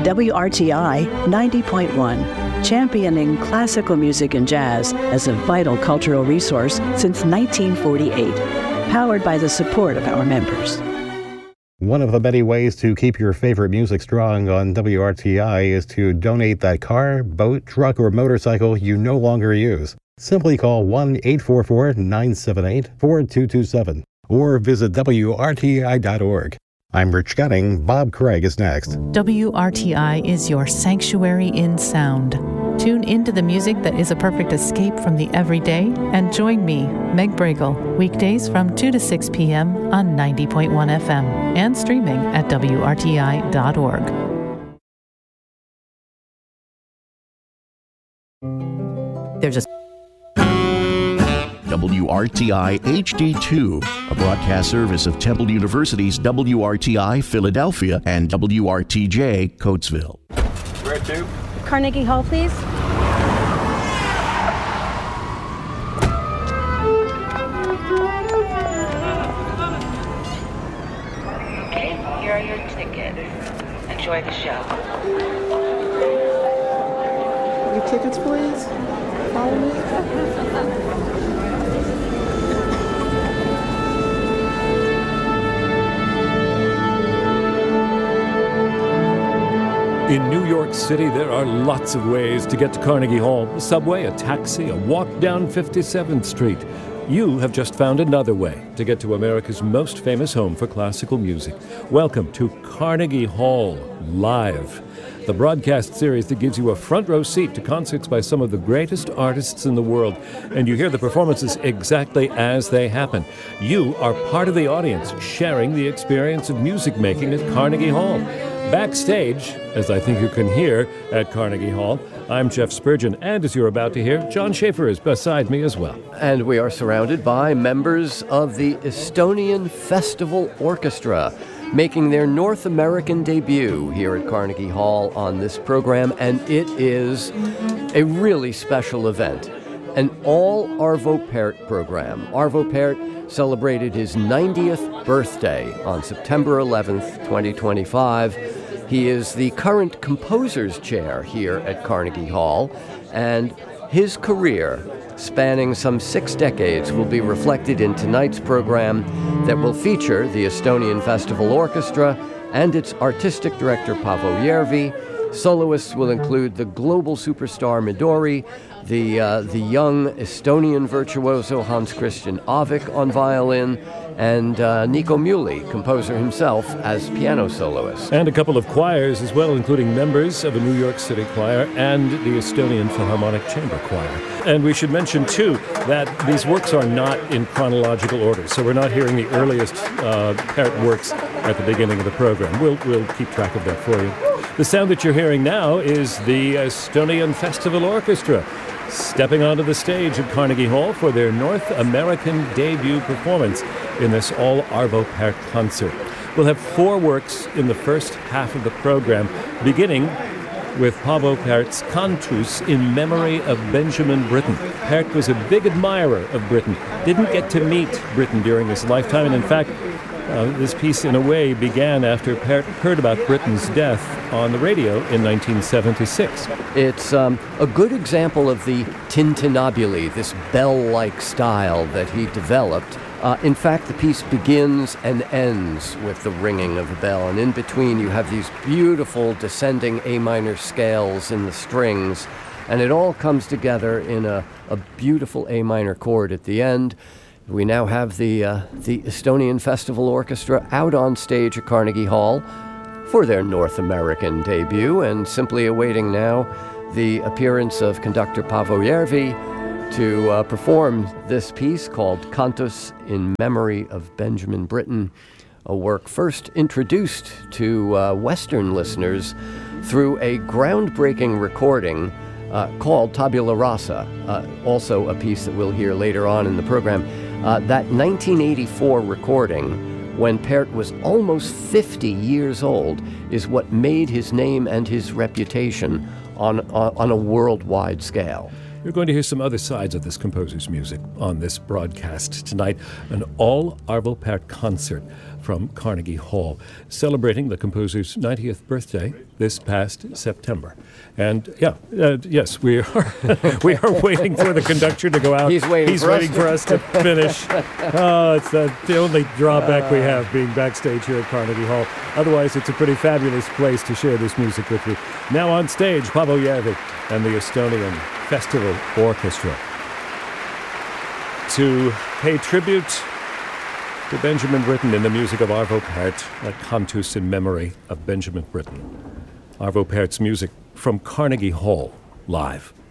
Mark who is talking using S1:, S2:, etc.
S1: WRTI 90.1, championing classical music and jazz as a vital cultural resource since 1948, powered by the support of our members.
S2: One of the many ways to keep your favorite music strong on WRTI is to donate that car, boat, truck, or motorcycle you no longer use. Simply call 1-844-978-4227 or visit WRTI.org. I'm Rich Gunning. Bob Craig is next.
S3: WRTI is your sanctuary in sound. Tune into the music that is a perfect escape from the everyday and join me, Meg Bragle, weekdays from 2 to 6 p.m. on 90.1 FM and streaming at WRTI.org. There's a
S4: WRTI HD2, a broadcast service of Temple University's WRTI Philadelphia and WRTJ Coatesville.
S5: Where to?
S6: Carnegie Hall, please.
S7: Okay, here are your tickets. Enjoy the show.
S8: Your tickets, please. Follow me.
S9: In New York City, there are lots of ways to get to Carnegie Hall. A subway, a taxi, a walk down 57th Street. You have just found another way to get to America's most famous home for classical music. Welcome to Carnegie Hall Live, the broadcast series that gives you a front row seat to concerts by some of the greatest artists in the world. And you hear the performances exactly as they happen. You are part of the audience, sharing the experience of music making at Carnegie Hall. Backstage, as I think you can hear at Carnegie Hall, I'm Jeff Spurgeon, and as you're about to hear, John Schaefer is beside me as well.
S10: And we are surrounded by members of the Estonian Festival Orchestra, making their North American debut here at Carnegie Hall on this program, and it is a really special event. An all Arvo Pärt program. Arvo Pärt celebrated his 90th birthday on September 11th, 2025. He is the current composer's chair here at Carnegie Hall, and his career, spanning some 6 decades, will be reflected in tonight's program that will feature the Estonian Festival Orchestra and its artistic director Paavo Järvi. Soloists will include the global superstar Midori, the young Estonian virtuoso Hans Christian Avik on violin, and Nico Muhly, composer himself, as piano soloist.
S9: And a couple of choirs as well, including members of a New York City choir and the Estonian Philharmonic Chamber Choir. And we should mention, too, that these works are not in chronological order, so we're not hearing the earliest Pärt works at the beginning of the program. We'll keep track of that for you. The sound that you're hearing now is the Estonian Festival Orchestra, stepping onto the stage at Carnegie Hall for their North American debut performance in this all Arvo Pärt concert. We'll have 4 works in the first half of the program, beginning with Paavo Pärt's Cantus in memory of Benjamin Britten. Pärt was a big admirer of Britten, didn't get to meet Britten during his lifetime, and in fact, this piece, in a way, began after Pärt heard about Britten's death on the radio in 1976.
S10: It's a good example of the tintinnabuli, this bell-like style that he developed. In fact, the piece begins and ends with the ringing of a bell, and in between you have these beautiful descending A minor scales in the strings, and it all comes together in a beautiful A minor chord at the end. We now have the Estonian Festival Orchestra out on stage at Carnegie Hall for their North American debut, and simply awaiting now the appearance of conductor Paavo Järvi to perform this piece called Cantus in memory of Benjamin Britten, a work first introduced to Western listeners through a groundbreaking recording called Tabula Rasa, also a piece that we'll hear later on in the program. That 1984 recording, when Pärt was almost 50 years old, is what made his name and his reputation on a worldwide scale.
S9: You're going to hear some other sides of this composer's music on this broadcast tonight. An all Arvo Pärt concert from Carnegie Hall, celebrating the composer's 90th birthday this past September. And yes, we are waiting for the conductor to go out.
S10: He's waiting
S9: for us to finish. Oh, it's the only drawback we have being backstage here at Carnegie Hall. Otherwise, it's a pretty fabulous place to share this music with you. Now on stage, Paavo Järvi and the Estonian Festival Orchestra to pay tribute to Benjamin Britten in the music of Arvo Pärt, a cantus in memory of Benjamin Britten. Arvo Pärt's music from Carnegie Hall, live.